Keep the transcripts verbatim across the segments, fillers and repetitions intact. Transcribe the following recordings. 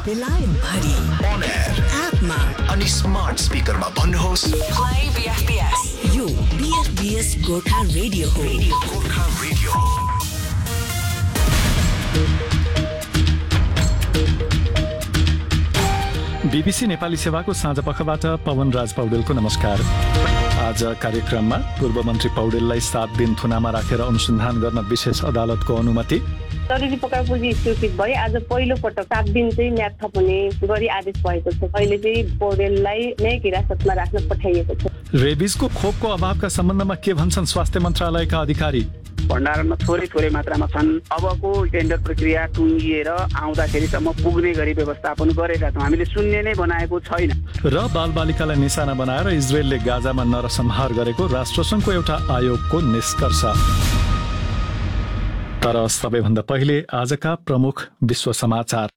बेलायत भरि on air एपमा अनि स्मार्ट स्पिकरमा भन्नुहोस् Play B F B S. यो B F B S Gorkha radio हो। गोर्खा रेडियो। बीबीसी नेपाली सेवाको साँझ पखबाट पवन राज पौडेलको नमस्कार। आज कार्यक्रममा पूर्व मन्त्री पौडेललाई सात दिन थुनामा राखेर अनुसन्धान गर्न विशेष अदालतको अनुमति, जरुरी पक्रापुर्जी स्वीकृत भए आज पहिलो पटक सात दिन चाहिँ म्याद थप्ने गरी आदेश भएको छ। अहिले चाहिँ पौडेललाई न्यायिक हिरासतमा राख्न पठाइएको छ। रेबिसको खोपको अभावका सम्बन्धमा के भन्छन् स्वास्थ्य मन्त्रालयका अधिकारी? भण्डारणमा थोरै थोरै मात्रामा छन्। अबको टेन्डर प्रक्रिया टुङ्गिएर आउँदाखेरिसम्म पुग्ने गरी व्यवस्थापन गरेका छौँ। हामीले शून्य नै बनाएको छैन। र बालबालिकालाई निशाना बनाएर इजरायलले गाजामा नरसंहार गरेको राष्ट्रसङ्घको एउटा आयोगको निष्कर्ष। तर सबैभन्दा पहिले आजका प्रमुख विश्व समाचार।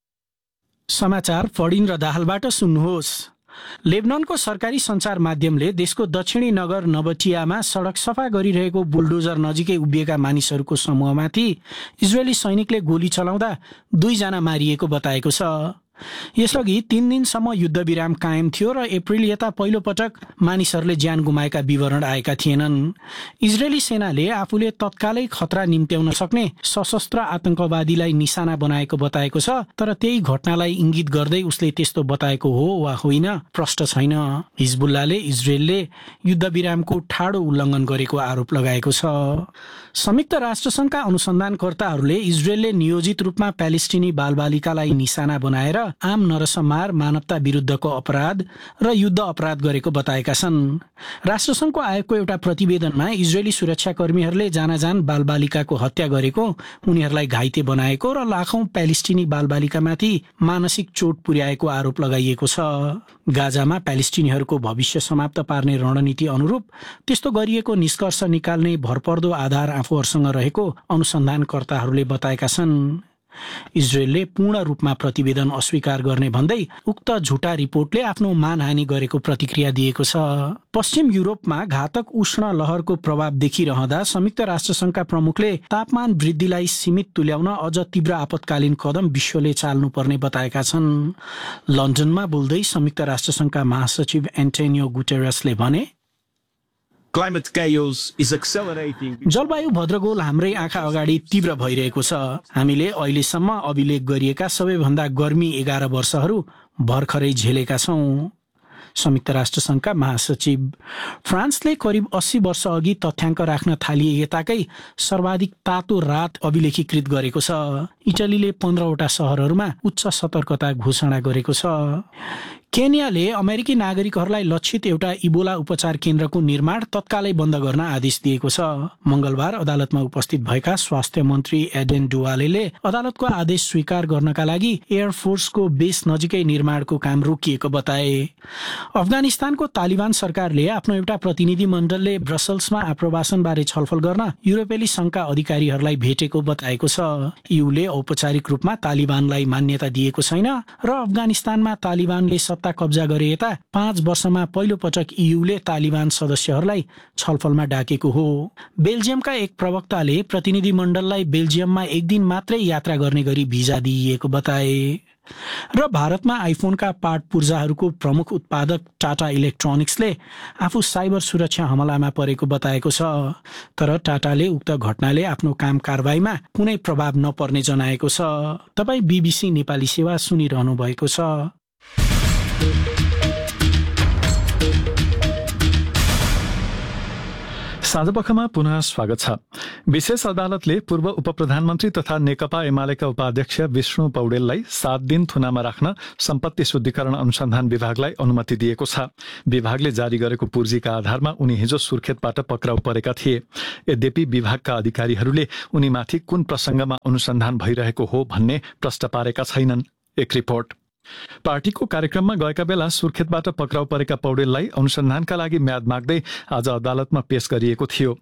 समाचार फडिन र दाहालबाट सुन्नुहोस्। लेबननको सरकारी सञ्चार माध्यमले देशको दक्षिणी नगर नबटियामा सडक सफा गरिरहेको बुलडोजर नजिकै उभिएका मानिसहरूको समूहमाथि इजरायली सैनिकले गोली चलाउँदा दुईजना मारिएको बताएको छ। यसअघि तीन दिनसम्म युद्धविराम कायम थियो र अप्रिल यता पहिलो पटक मानिसहरूले ज्यान गुमाएका विवरण आएका थिएनन्। इजरायली सेनाले आफूले तत्कालै खतरा निम्त्याउन सक्ने सशस्त्र आतंकवादीलाई निशाना बनाएको बताएको छ, तर त्यही घटनालाई इङ्गित गर्दै उसले त्यस्तो बताएको हो वा होइन प्रष्ट छैन। हिजबुल्लाले इजरायलले युद्धविरामको ठाडो उल्लङ्घन गरेको आरोप लगाएको छ। संयुक्त राष्ट्रसङ्घका अनुसन्धानकर्ताहरूले इजरायलले नियोजित रूपमा प्यालेस्टिनी बालबालिकालाई निशाना बनाएर आम नरसंहार, मानवता विरुद्धको अपराध र युद्ध अपराध गरेको बताएका छन्। राष्ट्रसङ्घको आयोगको एउटा प्रतिवेदनमा इजरायली सुरक्षाकर्मीहरूले जानाजान बालबालिकाको हत्या गरेको, उनीहरूलाई घाइते बनाएको र लाखौं प्यालेस्टिनी बालबालिकामाथि मानसिक चोट पुर्याएको आरोप लगाइएको छ। गाजामा प्यालेस्टिनीहरूको भविष्य समाप्त पार्ने रणनीति अनुरूप त्यस्तो गरिएको निष्कर्ष निकाल्ने भरपर्दो आधार आफूहरूसँग रहेको अनुसन्धानकर्ताहरूले बताएका छन्। इजरायलले पूर्ण रूपमा प्रतिवेदन अस्वीकार गर्ने भन्दै उक्त झुटा रिपोर्टले आफ्नो मानहानि गरेको प्रतिक्रिया दिएको छ। पश्चिम युरोपमा घातक उष्ण लहरको प्रभाव देखिरहँदा संयुक्त राष्ट्रसङ्घका प्रमुखले तापमान वृद्धिलाई सीमित तुल्याउन अझ तीव्र आपतकालीन कदम विश्वले चाल्नुपर्ने बताएका छन्। लन्डनमा बोल्दै संयुक्त राष्ट्रसङ्घका महासचिव एन्टोनियो गुटेरसले भने, Climate chaos is accelerating. जलवायु भद्रगोल हाम्रै आँखा अगाडि तीव्र भइरहेको छ। हामीले अहिलेसम्म अभिलेख गरिएका सबैभन्दा गर्मी एघार वर्षहरू भर्खरै झेलेका छौं। संयुक्त राष्ट्रसङ्घका महासचिव फ्रान्सले करिब अस्सी वर्ष अघि तथ्याङ्क राख्न थालिए यताकै सर्वाधिक तातो रात अभिलेखीकृत गरेको छ। इटलीले पन्ध्रवटा शहरहरूमा उच्च सतर्कता घोषणा गरेको छ। केन्याले अमेरिकी नागरिकहरूलाई लक्षित एउटा इबोला उपचार केन्द्रको निर्माण तत्कालै बन्द गर्न आदेश दिएको छ। मंगलबार अदालतमा उपस्थित भएका स्वास्थ्य मन्त्री एडेन डुवालेले अदालतको आदेश स्वीकार गर्नका लागि एयरफोर्सको बेस नजिकै निर्माणको काम रोकिएको बताए। अफगानिस्तानको तालिबान सरकारले आफ्नो एउटा प्रतिनिधि मण्डलले ब्रसल्समा आप्रवासनबारे छलफल गर्न युरोपेली संघका अधिकारीहरूलाई भेटेको बताएको छ। ईयूले औपचारिक रूपमा तालिबानलाई मान्यता दिएको छैन र अफगानिस्तानमा तालिबानले सत्ता कब्जा गरे यता पाँच वर्षमा पहिलो पटक ईयूले तालिबान सदस्यहरूलाई छलफलमा डाकेको हो। बेल्जियमका एक प्रवक्ताले प्रतिनिधि मण्डललाई बेल्जियममा एक दिन मात्रै यात्रा गर्ने गरी भिजा दिइएको बताए। र भारतमा आइफोनका पार्ट पूर्जाहरूको प्रमुख उत्पादक टाटा इलेक्ट्रोनिक्सले आफू साइबर सुरक्षा हमलामा परेको बताएको छ, तर टाटाले उक्त घटनाले आफ्नो काम कारबाहीमा कुनै प्रभाव नपर्ने जनाएको छ। तपाईँ बीबीसी नेपाली सेवा सुनिरहनु भएको छ। साँझपखमा पुनः स्वागत छ। विशेष अदालतले पूर्व उपप्रधानमन्त्री तथा नेकपा एमालेका उपाध्यक्ष विष्णु पौडेललाई सात दिन थुनामा राख्न सम्पत्ति शुद्धिकरण अनुसन्धान विभागलाई अनुमति दिएको छ। विभागले जारी गरेको पूर्जीका आधारमा उनी हिजो सुर्खेतबाट पक्राउ परेका थिए। यद्यपि विभागका अधिकारीहरूले उनीमाथि कुन प्रसङ्गमा अनुसन्धान भइरहेको हो भन्ने प्रश्न पारेका छैनन्। एक रिपोर्ट। पार्टीको कार्यक्रममा गएका बेला सुर्खेतबाट पक्राउ परेका पौडेललाई अनुसन्धानका लागि म्याद माग्दै आज अदालतमा पेश गरिएको थियो।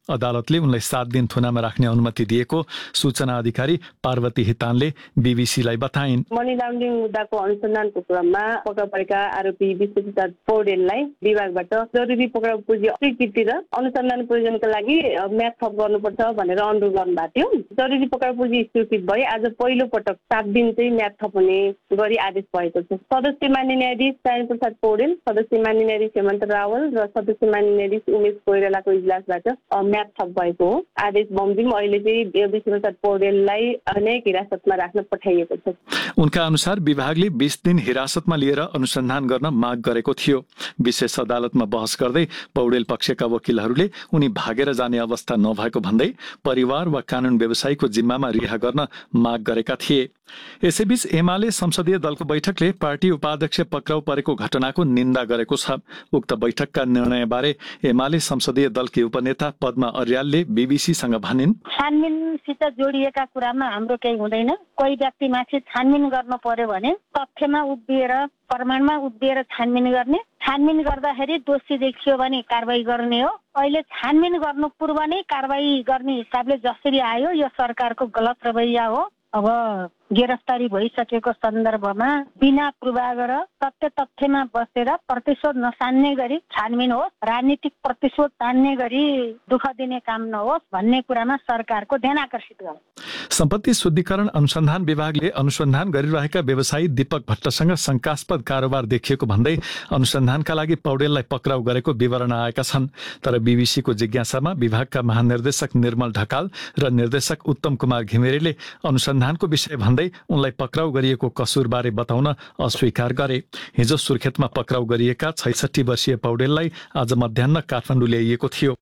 अदालतले उनलाई सात दिन थुनामा राख्ने अनुमति दिएको सूचना अधिकारी पार्वती हितानले बीबीसीलाई बताइन्। मनी लाउन्ड्रिङ मुद्दाको अनुसन्धानको क्रममा पक्राउ परेका आरोपी विश्वप्रसाद पौडेललाई विभागबाट जरुरी पक्राउ पुँजी स्वीकृति र अनुसन्धान प्रयोजनका लागि म्याद थप गर्नुपर्छ भनेर अनुरोध गर्नुभएको थियो। जरुरी पक्राउ पुँजी स्वीकृत भए आज पहिलो पटक सात दिन चाहिँ म्याद थप हुने गरी आदेश भएको छ। सदस्य मान्य न्यायाधीश सायन प्रसाद पौडेल, सदस्य मान्य न्यायाधीश हेमन्त रावल र सदस्य मान्य न्यायाधीश उमेश कोइरालाको इजलासबाट म्याद थप भएको हो। आदेश बमोजिम अहिले चाहिँ विश्वप्रसाद पौडेललाई न्यायिक हिरासतमा राख्न पठाइएको छ। उनका अनुसार विभागले बीस दिन हिरासतमा लिएर अनुसन्धान गर्न माग गरेको थियो। विशेष अदालतमा बहस गर्दै पौडेल पक्षका वकिलहरूले उनी भागेर जाने अवस्था नभएको भन्दै परिवार वा कानून व्यवसायीको जिम्मामा रिहा गर्न माग गरेका थिए। यसैबीच एमाले संसदीय दलको बैठकले पार्टी उपाध्यक्ष पक्राउ परेको घटनाको निन्दा गरेको छ। उक्त बैठकका निर्णयबारे एमाले संसदीय दलकी उपनेता पद्मा अर्यालले बीबीसीसँग भनिन्, छानबिनसित जोडिएका कुरामा हाम्रो केही हुँदैन। कोही व्यक्तिमाथि छानबिन गर्नु पर्यो भने तथ्यमा उभिएर प्रमाणमा उभिएर छानबिन गर्ने, छानबिन गर्दाखेरि दोषी देखियो भने कारबाही गर्ने हो। अहिले छानबिन गर्नु पूर्व नै कारबाही गर्ने हिसाबले जसरी आयो यो सरकारको गलत रवैया हो। अब गिरफ्तारी भइसकेको सन्दर्भमा बिना पूर्वाग्रह सत्य तथ्यमा बसेर प्रतिशोध नसान्ने गरी छानबिन होस्, राजनीतिक प्रतिशोध तान्ने गरी दुःख दिने काम नहोस् भन्ने कुरामा सरकारको ध्यान आकर्षित गर्छ। सम्पत्ति शुद्धिकरण अनुसन्धान विभागले अनुसन्धान गरिरहेका व्यवसायी दीपक भट्टसँग शंकास्पद कारोबार देखिएको भन्दै अनुसन्धानका लागि पौडेललाई पक्राउ गरेको विवरण आएका छन्। तर बीबीसीको जिज्ञासामा विभागका महानिर्देशक निर्मल ढकाल र निर्देशक उत्तम कुमार घिमिरेले अनुसन्धानको विषय भन्दै उनलाई पक्राउ गरिएको कसुरबारे बताउन अस्वीकार गरे। हिजो सुर्खेतमा पक्राउ गरिएका छैसठी वर्षीय पौडेललाई आज मध्याह्न काठमाडौँ ल्याइएको थियो।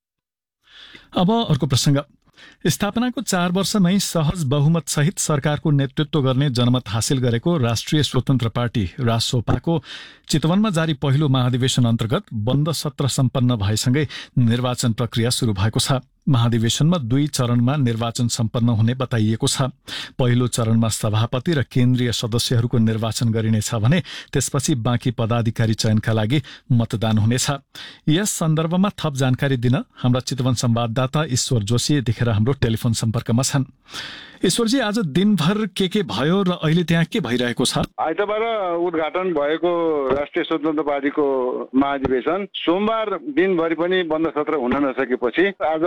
अब अर्को प्रसंग। स्थापनाको चार वर्षमै सहज बहुमत सहित सरकारको नेतृत्व गर्ने जनमत हासिल गरेको राष्ट्रिय स्वतन्त्र पार्टी रासोपाको चितवनमा जारी पहिलो महाधिवेशन अन्तर्गत बन्द सत्र सम्पन्न भएसँगै निर्वाचन प्रक्रिया शुरू भएको छ। महाधिवेशनमा दुई चरणमा निर्वाचन सम्पन्न हुने बताइएको छ। पहिलो चरणमा सभापति र केन्द्रीय सदस्यहरूको निर्वाचन गरिनेछ भने त्यसपछि बाँकी पदाधिकारी चयनका लागि मतदान हुनेछ। यस सन्दर्भमा थप जानकारी दिन हाम्रा चितवन संवाददाता ईश्वर जोशी यतिखेर हाम्रो टेलिफोन सम्पर्कमा छन्। ईश्वरजी, आज दिनभर के के भयो र अहिले त्यहाँ के भइरहेको छ? आइतबार उद्घाटन भएको राष्ट्रिय स्वतन्त्र पार्टीको महाधिवेशन सोमबार दिनभरि पनि बन्द सत्र हुन नसकेपछि आज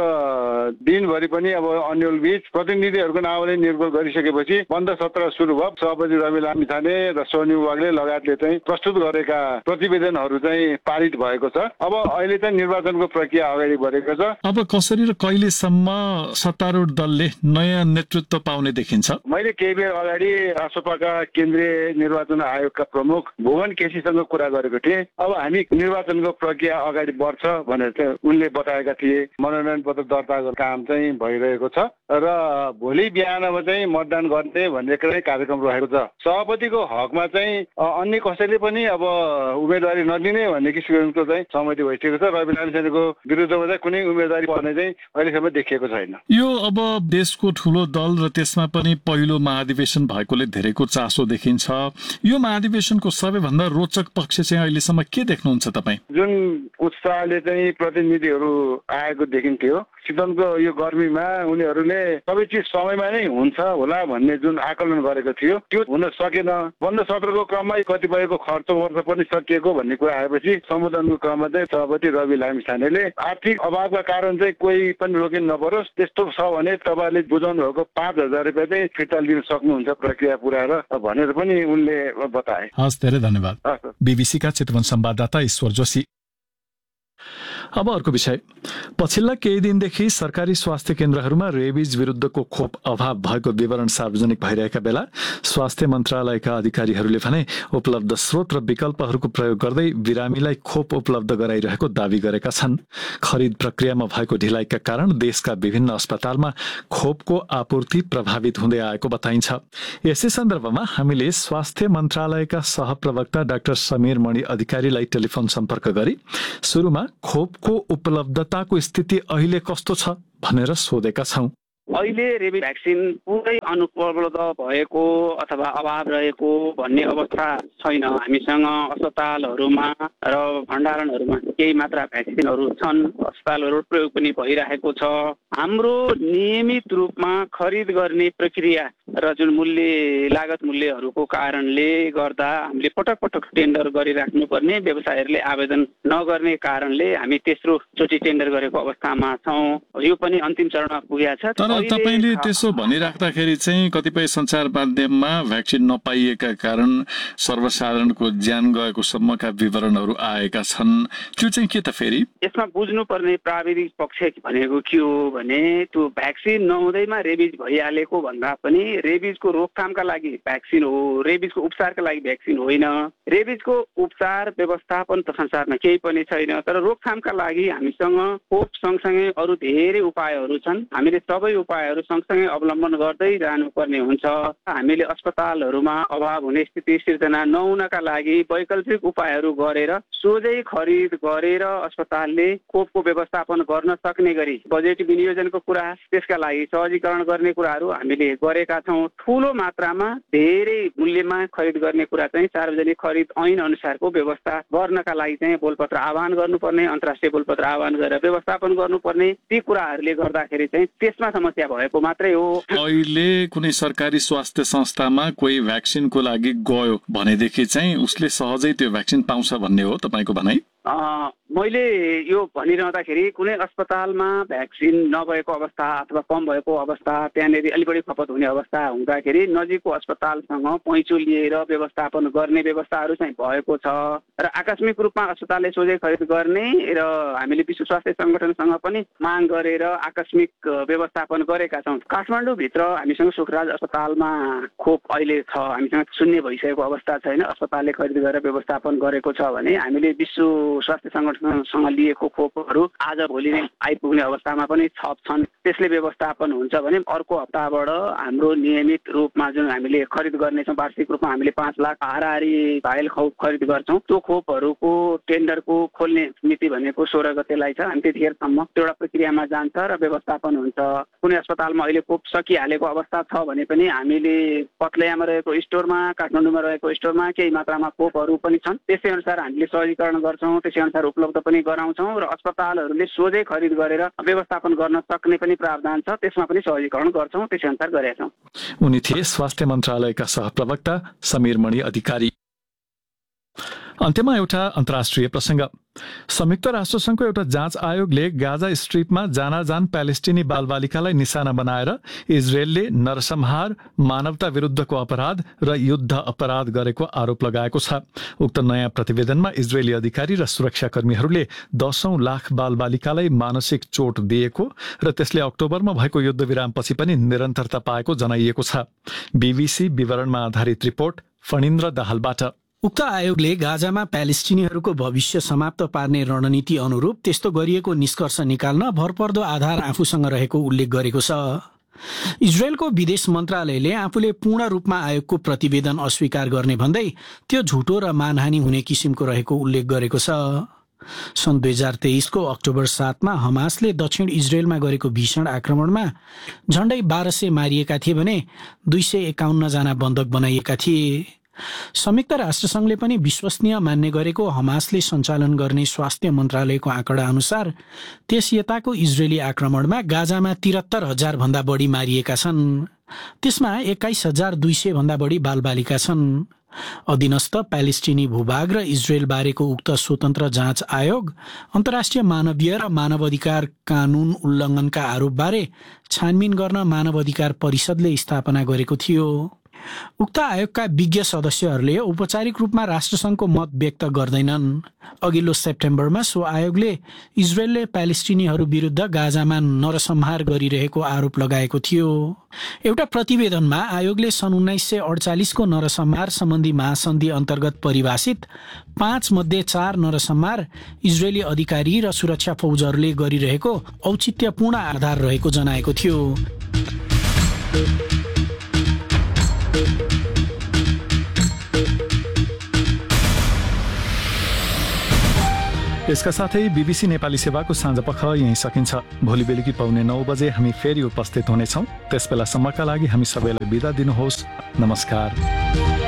दिनभरि पनि अब अन्यल बीच प्रतिनिधिहरूको नाउँले निर्गोल गरिसकेपछि बन्द सत्र सुरु भयो। सभापति रवि लामिछाने र सोनी वाग्ले लगायतले चाहिँ प्रस्तुत गरेका प्रतिवेदनहरू चाहिँ पारित भएको छ। अब अहिले चाहिँ निर्वाचनको प्रक्रिया अगाडि बढेको छ। अब कसरी र कहिलेसम्म सत्तारूढ दलले नयाँ नेतृत्व पाउने देखिन्छ? मैले केही बेर अगाडि रासोपाका केन्द्रीय निर्वाचन आयोगका प्रमुख भुवन केसीसँग कुरा गरेको थिएँ। अब हामी निर्वाचनको प्रक्रिया अगाडि बढ्छ भनेर चाहिँ उनले बताएका थिए। मनोनयन पत्र दर्ताको काम चाहिँ भइरहेको छ र भोलि बिहानमा चाहिँ मतदान गर्ने भन्ने कार्यक्रम रहेको छ। सभापतिको हकमा चाहिँ अन्य कसैले पनि अब उम्मेदवारी नदिने भन्ने किसिमको चाहिँ सहमति भइसकेको छ। रवि लामिछानेको विरुद्धमा चाहिँ कुनै उम्मेदवारी पर्ने चाहिँ अहिलेसम्म देखिएको छैन। यो अब देशको ठूलो दल र त्यसमा पनि पहिलो महाधिवेशन भएकोले धेरैको चासो देखिन्छ। यो महाधिवेशनको सबैभन्दा रोचक पक्ष चाहिँ अहिलेसम्म के देख्नुहुन्छ तपाईँ? जुन उत्साहले चाहिँ प्रतिनिधिहरू आएको देखिन्थ्यो, चितवनको यो गर्मीमा उनीहरूले सबै चिज समयमा नै हुन्छ होला भन्ने जुन आकलन गरेको थियो त्यो हुन सकेन। बन्द सत्रको क्रममा कतिपयको खर्च वर्ष पनि सकिएको भन्ने कुरा आएपछि सम्बोधनको क्रममा चाहिँ सभापति रवि लामिछानेले आर्थिक अभावका कारण चाहिँ कोही पनि रोकिन नपरोस्, त्यस्तो छ भने तपाईँले बुझाउनु भएको पाँच हजार रुपियाँ चाहिँ फिर्ता लिन सक्नुहुन्छ प्रक्रिया पुऱ्याएर भनेर पनि उनले बताए। हस्, धेरै धन्यवाद। बीबीसीका चितवन संवाददाता ईश्वर जोशी। अब अर्को विषय। पछिल्ला केही दिनदेखि सरकारी स्वास्थ्य केन्द्रहरूमा रेबिज विरुद्धको खोप अभाव भएको विवरण सार्वजनिक भइरहेका बेला स्वास्थ्य मन्त्रालयका अधिकारीहरूले भने उपलब्ध स्रोत र विकल्पहरूको प्रयोग गर्दै बिरामीलाई खोप उपलब्ध गराइरहेको दावी गरेका छन्। खरिद प्रक्रियामा भएको ढिलाइका कारण देशका विभिन्न अस्पतालमा खोपको आपूर्ति प्रभावित हुँदै आएको बताइन्छ। यसै सन्दर्भमा हामीले स्वास्थ्य मन्त्रालयका सहप्रवक्ता डाक्टर समीर मणि अधिकारीलाई टेलिफोन सम्पर्क गरी सुरुमा खोपको उपलब्धताको स्थिति अहिले कस्तो छ भनेर सोधेका छौं। अहिले रेबिज भ्याक्सिन पुरै अनुपलब्ध भएको अथवा अभाव रहेको भन्ने अवस्था छैन। हामीसँग अस्पतालहरूमा र भण्डारणहरूमा केही मात्रा भ्याक्सिनहरू छन्, अस्पतालहरू प्रयोग पनि भइरहेको छ। हाम्रो नियमित रूपमा खरिद गर्ने प्रक्रिया र जुन मूल्य लागत मूल्यहरूको कारणले गर्दा हामीले पटक पटक टेन्डर गरिराख्नुपर्ने, व्यवसायहरूले आवेदन नगर्ने कारणले हामी तेस्रो चोटि टेन्डर गरेको अवस्थामा छौँ। यो पनि अन्तिम चरणमा पुगेको छ। तर तपाईँले त्यसो भनिराख्दाखेरि चाहिँ कतिपय सञ्चार माध्यममा भ्याक्सिन नपाइएका कारण सर्वसाधारणको ज्यान गएको सम्मका विवरणहरू आएका छन्। त्यो चाहिँ के त फेरि? यसमा बुझ्नुपर्ने प्राविधिक पक्ष भनेको के हो भने त्यो भ्याक्सिन नहुँदैमा रेबिज भइहालेको भन्दा पनि रेबिजको रोकथामका लागि भ्याक्सिन हो, रेबिजको उपचारका लागि भ्याक्सिन होइन। रेबिजको उपचार व्यवस्थापन त संसारमा केही पनि छैन, तर रोकथामका लागि हामीसँग खोप सँगसँगै अरू धेरै उपायहरू छन्। हामीले सबै उपायहरू सँगसँगै अवलम्बन गर्दै जानुपर्ने हुन्छ। हामीले अस्पतालहरूमा अभाव हुने स्थिति सिर्जना नहुनका लागि वैकल्पिक उपायहरू गरेर सोझै खरिद गरेर अस्पतालले खोपको व्यवस्थापन गर्न सक्ने गरी बजेट विनियोजनको कुरा, त्यसका लागि सहजीकरण गर्ने कुराहरू हामीले गरेका छौँ। ठुलो मात्रामा धेरै मूल्यमा खरिद गर्ने कुरा चाहिँ सार्वजनिक खरिद ऐन अनुसारको व्यवस्था गर्नका लागि चाहिँ बोलपत्र आह्वान गर्नुपर्ने, अन्तर्राष्ट्रिय बोलपत्र आह्वान गरेर व्यवस्थापन गर्नुपर्ने, ती कुराहरूले गर्दाखेरि चाहिँ त्यसमा समस्या भएको मात्रै हो। अहिले कुनै सरकारी स्वास्थ्य संस्थामा कोही भ्याक्सिनको लागि गयो भनेदेखि चाहिँ उसले सहजै त्यो भ्याक्सिन पाउँछ भन्ने हो तपाईँको भनाइ? मैले यो भनिरहँदाखेरि कुनै अस्पतालमा भ्याक्सिन नभएको अवस्था अथवा कम भएको अवस्था, त्यहाँनिर अलि बढी खपत हुने अवस्था हुँदाखेरि नजिकको अस्पतालसँग पैँचो लिएर व्यवस्थापन गर्ने व्यवस्थाहरू चाहिँ भएको छ र आकस्मिक रूपमा अस्पतालले सोझै खरिद गर्ने र हामीले विश्व स्वास्थ्य सङ्गठनसँग पनि माग गरेर आकस्मिक व्यवस्थापन गरेका छौँ। काठमाडौँभित्र हामीसँग सुखराज अस्पतालमा खोप अहिले छ, हामीसँग शून्य भइसकेको अवस्था छैन। अस्पतालले खरिद गरेर व्यवस्थापन गरेको छ भने हामीले विश्व स्वास्थ्य सङ्गठनसँग लिएको खोपहरू आज भोलि नै आइपुग्ने अवस्थामा पनि छप छन्। त्यसले व्यवस्थापन हुन्छ भने अर्को हप्ताबाट हाम्रो नियमित रूपमा जुन हामीले खरिद गर्नेछौँ, वार्षिक रूपमा हामीले पाँच लाख हाराहारी भाइल खोप खरिद गर्छौँ। त्यो खोपहरूको टेन्डरको खोल्ने मिति भनेको सोह्र गतेलाई छ। अनि त्यतिखेरसम्म एउटा प्रक्रियामा जान्छ र व्यवस्थापन हुन्छ। कुनै अस्पतालमा अहिले खोप सकिहालेको अवस्था छ भने पनि हामीले पत्लैयामा रहेको स्टोरमा, काठमाडौँमा रहेको स्टोरमा केही मात्रामा खोपहरू पनि छन्। त्यसै अनुसार हामीले सहजीकरण गर्छौँ, त्यसै अनुसार उपलब्ध पनि गराउँछौँ र अस्पतालहरूले सोझै खरिद गरेर व्यवस्थापन गर्न सक्ने पनि प्रावधान छ, त्यसमा पनि सहजीकरण गर्छौँ, त्यसै अनुसार गरेका छौँ। उनी थिए स्वास्थ्य मन्त्रालयका सहप्रवक्ता समीर मणि अधिकारी। अन्त्यमा एउटा अन्तर्राष्ट्रिय प्रसङ्ग। संयुक्त राष्ट्रसङ्घको एउटा जाँच आयोगले गाजा स्ट्रिपमा जानाजान प्यालेस्टिनी बालबालिकालाई निशाना बनाएर इजरायलले नरसंहार, मानवता विरुद्धको अपराध र युद्ध अपराध गरेको आरोप लगाएको छ। उक्त नयाँ प्रतिवेदनमा इजरायली अधिकारी र सुरक्षाकर्मीहरूले दशौं लाख बालबालिकालाई मानसिक चोट दिएको र त्यसले अक्टोबरमा भएको युद्धविरामपछि पनि निरन्तरता पाएको जनाइएको छ। बीबीसी विवरणमा आधारित रिपोर्ट फणिन्द्र दाहालबाट। उक्त आयोगले गाजामा प्यालेस्टिनीहरूको भविष्य समाप्त पार्ने रणनीति अनुरूप त्यस्तो गरिएको निष्कर्ष निकाल्न भरपर्दो आधार आफूसँग रहेको उल्लेख गरेको छ। इजरायलको विदेश मन्त्रालयले आफूले पूर्ण रूपमा आयोगको प्रतिवेदन अस्वीकार गर्ने भन्दै त्यो झुटो र मानहानि हुने किसिमको रहेको उल्लेख गरेको छ। सन् दुई हजार तेइसको अक्टोबर सातमा हमासले दक्षिण इजरायलमा गरेको भीषण आक्रमणमा झण्डै बाह्र सय मारिएका थिए भने दुई सय एकाउन्न जना बन्धक बनाइएका थिए। संयुक्त राष्ट्रसङ्घले पनि विश्वसनीय मान्ने गरेको हमासले सञ्चालन गर्ने स्वास्थ्य मन्त्रालयको आँकडा अनुसार त्यस यताको इजरायली आक्रमणमा गाजामा तिहत्तर हजार भन्दा बढी मारिएका छन्। त्यसमा एक्काइस हजार दुई सय भन्दा बढी बालबालिका छन्। अधीनस्थ प्यालेस्टिनी भूभाग र इजरायल बारेको उक्त स्वतन्त्र जाँच आयोग अन्तर्राष्ट्रिय मानवीय र मानवाधिकार कानून उल्लङ्घनका आरोपबारे छानबिन गर्न मानवाधिकार परिषदले स्थापना गरेको थियो। उक्त आयोगका विज्ञ सदस्यहरूले औपचारिक रूपमा राष्ट्रसङ्घको मत व्यक्त गर्दैनन्। अघिल्लो सेप्टेम्बरमा सो आयोगले इजरायलले प्यालेस्टिनीहरू विरुद्ध गाजामा नरसंहार गरिरहेको आरोप लगाएको थियो। एउटा प्रतिवेदनमा आयोगले सन् उन्नाइस सय अडचालिसको नरसंहार सम्बन्धी महासन्धि अन्तर्गत परिभाषित पाँच मध्ये चार नरसंहार इजरायली अधिकारी र सुरक्षा फौजहरूले गरिरहेको औचित्यपूर्ण आधार रहेको जनाएको थियो। यसका साथै बीबीसी नेपाली सेवाको साँझपख यहीँ सकिन्छ। भोलि बेलुकी पाउने नौ बजे हामी फेरि उपस्थित हुनेछौँ। त्यसबेलासम्मका लागि हामी सबैलाई बिदा दिनुहोस्। नमस्कार।